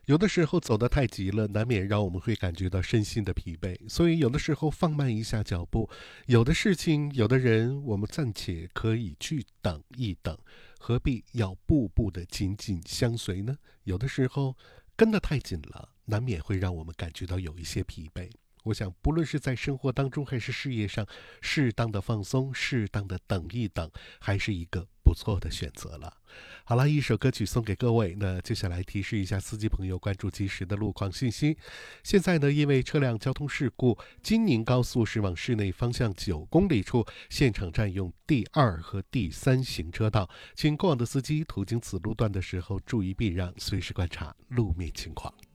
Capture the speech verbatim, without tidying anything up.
有的时候走得太急了，难免让我们会感觉到身心的疲惫，所以有的时候放慢一下脚步，有的事情，有的人，我们暂且可以去等一等，何必要步步的紧紧相随呢？有的时候跟得太紧了，难免会让我们感觉到有一些疲惫。我想，不论是在生活当中还是事业上，适当的放松，适当的等一等，还是一个不错的选择了。好了，一首歌曲送给各位。那接下来提示一下司机朋友关注及时的路况信息。现在呢，因为车辆交通事故，京宁高速驶往市内方向九公里处，现场占用第二和第三行车道，请过往的司机途经此路段的时候注意避让，随时观察路面情况。